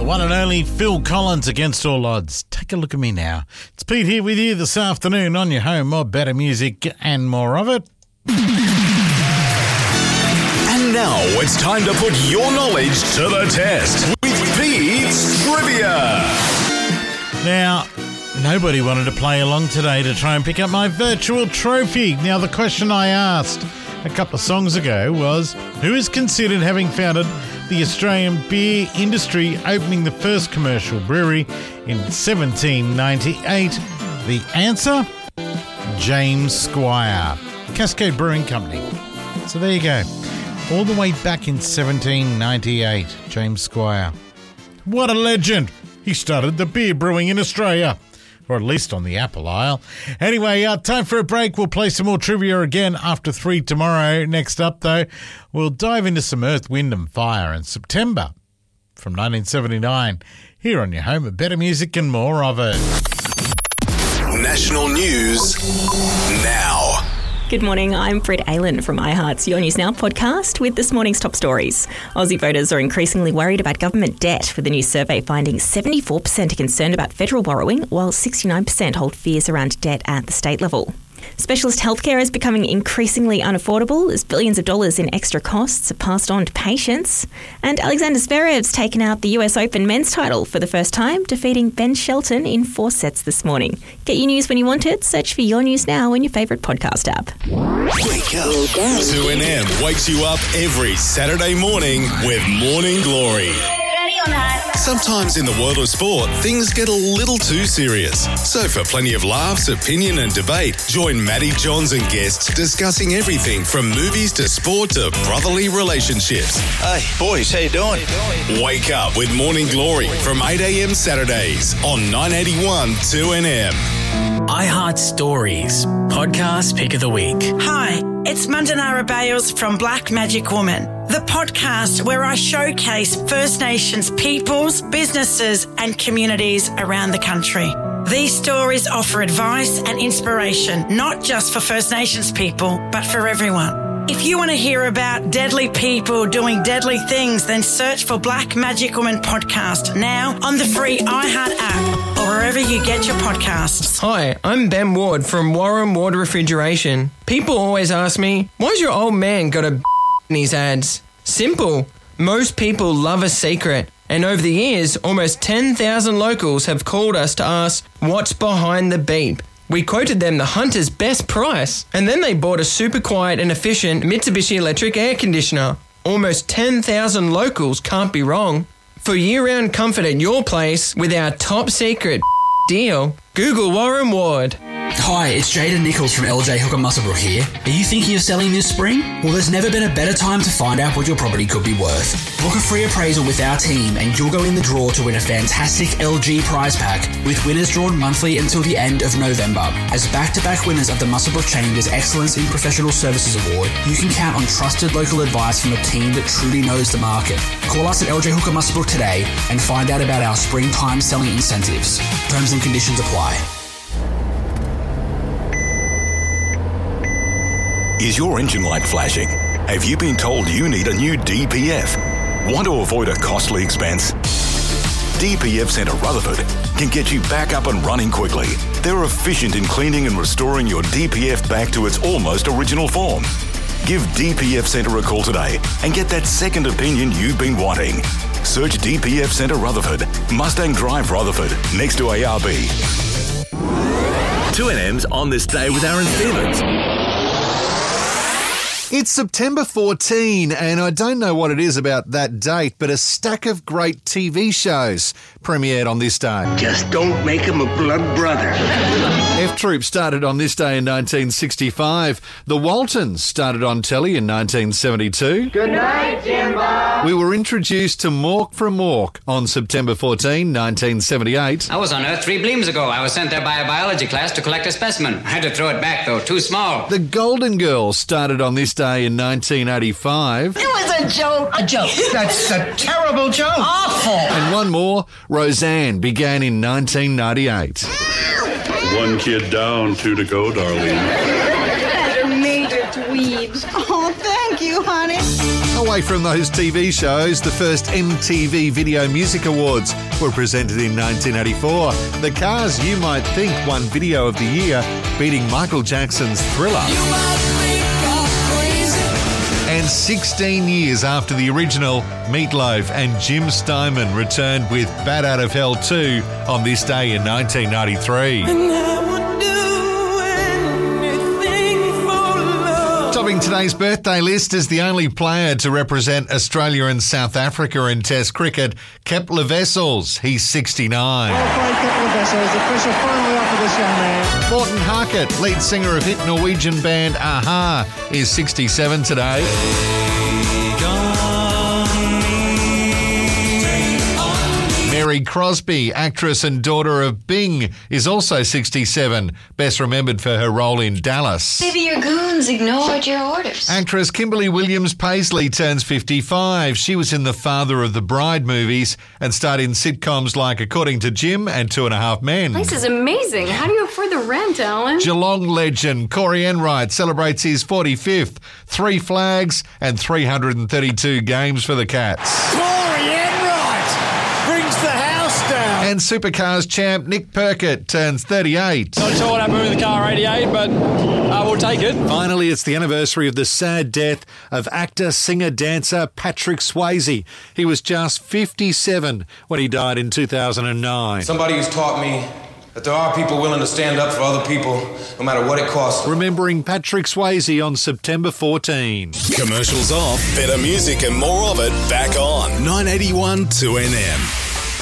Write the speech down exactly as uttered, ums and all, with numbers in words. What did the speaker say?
one and only Phil Collins, Against All Odds. Take a look at me now. It's Pete here with you this afternoon on your home of better music and more of it. And now it's time to put your knowledge to the test with Pete's Trivia. Now, nobody wanted to play along today to try and pick up my virtual trophy. Now, the question I asked a couple of songs ago was, who is considered having founded the Australian beer industry, opening the first commercial brewery in seventeen ninety-eight? The answer, James Squire, Cascade Brewing Company. So there you go. All the way back in seventeen ninety-eight, James Squire. What a legend. He started the beer brewing in Australia, or at least on the Apple Isle. Anyway, uh, time for a break. We'll play some more trivia again after three tomorrow. Next up, though, we'll dive into some Earth, Wind and Fire in September from nineteen seventy-nine. Here on your home of better music and more of it. National news now. Good morning, I'm Fred Aylen from iHeart's Your News Now podcast with this morning's top stories. Aussie voters are increasingly worried about government debt, with a new survey finding seventy-four percent are concerned about federal borrowing, while sixty-nine percent hold fears around debt at the state level. Specialist healthcare is becoming increasingly unaffordable as billions of dollars in extra costs are passed on to patients. And Alexander Zverev's taken out the U S Open men's title for the first time, defeating Ben Shelton in four sets this morning. Get your news when you want it. Search for Your News Now in your favourite podcast app. Wake up. two N M wakes you up every Saturday morning with Morning Glory. Sometimes in the world of sport, things get a little too serious. So for plenty of laughs, opinion and debate, join Matty Johns and guests discussing everything from movies to sport to brotherly relationships. Hey, boys, how you doing? Wake up with Morning Glory from eight a.m. Saturdays on nine eighty-one two N M. iHeart Stories, podcast pick of the week. Hi, it's Mandanara Bales from Black Magic Woman, the podcast where I showcase First Nations peoples, businesses and communities around the country. These stories offer advice and inspiration, not just for First Nations people, but for everyone. If you want to hear about deadly people doing deadly things, then search for Black Magic Woman podcast now on the free iHeart app or wherever you get your podcasts. Hi, I'm Ben Ward from Warren Ward Refrigeration. People always ask me, why's your old man got a in his ads? Simple. Most people love a secret. And over the years, almost ten thousand locals have called us to ask, what's behind the beep? We quoted them the Hunter's best price, and then they bought a super quiet and efficient Mitsubishi electric air conditioner. Almost ten thousand locals can't be wrong. For year-round comfort at your place with our top secret deal, Google Warren Ward. Hi, it's Jaden Nichols from L J Hooker Muswellbrook here. Are you thinking of selling this spring? Well, there's never been a better time to find out what your property could be worth. Book a free appraisal with our team and you'll go in the draw to win a fantastic L G prize pack, with winners drawn monthly until the end of November. As back-to-back winners of the Muswellbrook Chamber's Excellence in Professional Services Award, you can count on trusted local advice from a team that truly knows the market. Call us at L J Hooker Muswellbrook today and find out about our springtime selling incentives. Terms and conditions apply. Is your engine light flashing? Have you been told you need a new D P F? Want to avoid a costly expense? D P F Centre Rutherford can get you back up and running quickly. They're efficient in cleaning and restoring your D P F back to its almost original form. Give D P F Centre a call today and get that second opinion you've been wanting. Search D P F Centre Rutherford, Mustang Drive Rutherford, next to A R B. two N M's on this day with Aaron Stevens. It's September fourteenth, and I don't know what it is about that date, but a stack of great T V shows premiered on this day. Just don't make him a blood brother. F-Troop started on this day in nineteen sixty-five. The Waltons started on telly in nineteen seventy-two. Good night, Jimbo. We were introduced to Mork from Mork on September fourteenth, nineteen seventy-eight. I was on Earth three bleams ago. I was sent there by a biology class to collect a specimen. I had to throw it back, though. Too small. The Golden Girls started on this day in nineteen eighty-five. It was a joke. A joke. That's a terrible joke. Awful. And one more, Roseanne, began in nineteen ninety-eight. One kid down, two to go, darling. Better major tweed. Oh, thank you, honey. Away from those T V shows, the first M T V Video Music Awards were presented in nineteen eighty-four. The Cars, You Might Think, won Video of the Year, beating Michael Jackson's Thriller. And sixteen years after the original, Meatloaf and Jim Steinman returned with Bat Out of Hell two on this day in nineteen ninety-three. Topping today's birthday list is the only player to represent Australia and South Africa in Test cricket, Kepler Wessels. He's sixty-nine. Well played, Kepler Wessels. The pressure finally off of this young man. Morten Harket, lead singer of hit Norwegian band a-ha, is sixty-seven today. Mary Crosby, actress and daughter of Bing, is also sixty-seven, best remembered for her role in Dallas. Maybe your goons ignored your orders. Actress Kimberly Williams Paisley turns fifty-five. She was in the Father of the Bride movies and starred in sitcoms like According to Jim and Two and a Half Men. This is amazing. How do you afford the rent, Alan? Geelong legend Corey Enright celebrates his forty-fifth, three flags and three hundred thirty-two games for the Cats. Corey Enright brings the house down. And Supercars champ Nick Perkett turns thirty-eight. Not sure what happened with the car eighty-eight, but uh, we'll take it. Finally, it's the anniversary of the sad death of actor, singer, dancer Patrick Swayze. He was just fifty-seven when he died in two thousand nine. Somebody who's taught me that there are people willing to stand up for other people, no matter what it costs. Remembering Patrick Swayze on September fourteenth. Commercials off, better music and more of it back on. nine eighty-one two N M.